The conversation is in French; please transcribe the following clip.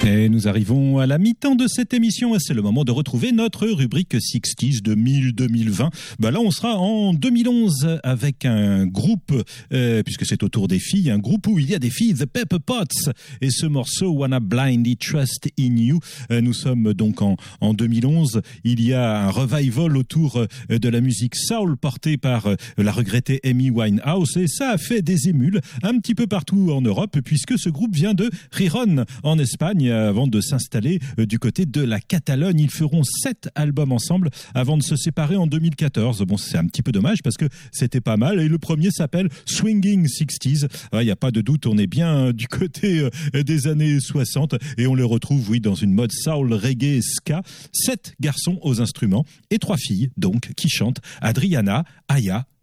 Et nous arrivons à la mi-temps de cette émission et c'est le moment de retrouver notre rubrique 60s 2000-2020. Là, on sera en 2011 avec un groupe, puisque c'est au tour des filles, un groupe où il y a des filles, The Pepper Potts, et ce morceau Wanna Blindly Trust in You. Nous sommes donc en 2011. Il y a un revival autour de la musique soul portée par la regrettée Amy Winehouse et ça a fait des émules un petit peu partout en Europe puisque ce groupe vient de Gijón en Espagne avant de s'installer du côté de la Catalogne. Ils feront 7 albums ensemble avant de se séparer en 2014. Bon, c'est un petit peu dommage parce que c'était pas mal. Et le premier s'appelle Swinging 60s. Il n'y a pas de doute, on est bien du côté des années 60 et on les retrouve, oui, dans une mode soul, reggae, ska. 7 garçons aux instruments et 3 filles, donc, qui chantent. Adriana, Aya